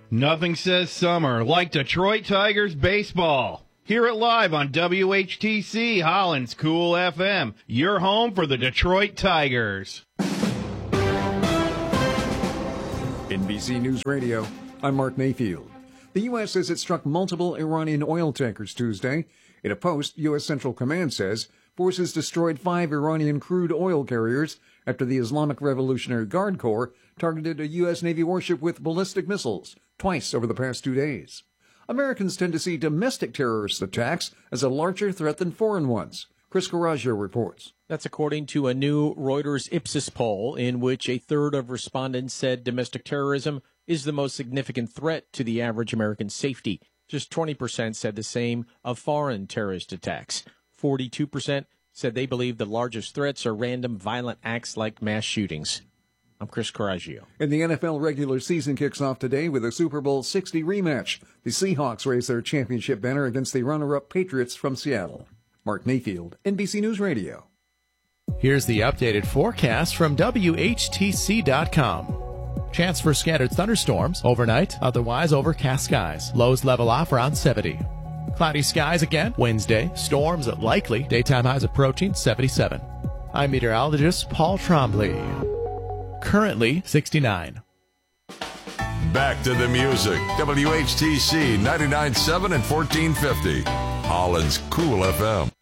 Nothing says summer like Detroit Tigers baseball. Hear it live on WHTC Holland's Cool FM, your home for the Detroit Tigers. NBC News Radio, I'm Mark Mayfield. The U.S. says it struck multiple Iranian oil tankers Tuesday. In a post, U.S. Central Command says forces destroyed 5 Iranian crude oil carriers after the Islamic Revolutionary Guard Corps targeted a U.S. Navy warship with ballistic missiles twice over the past 2 days. Americans tend to see domestic terrorist attacks as a larger threat than foreign ones. Chris Coraggio reports. That's according to a new Reuters Ipsos poll in which a third of respondents said domestic terrorism is the most significant threat to the average American's safety. Just 20% said the same of foreign terrorist attacks. 42% said they believe the largest threats are random violent acts like mass shootings. I'm Chris Coraggio. And the NFL regular season kicks off today with a Super Bowl 60 rematch. The Seahawks raise their championship banner against the runner-up Patriots from Seattle. Mark Mayfield, NBC News Radio. Here's the updated forecast from WHTC.com. Chance for scattered thunderstorms overnight, otherwise overcast skies. Lows level off around 70. Cloudy skies again Wednesday. Storms likely. Daytime highs approaching 77. I'm meteorologist Paul Trombley. Currently 69. Back to the music. WHTC 99.7 and 1450. Holland's Cool FM.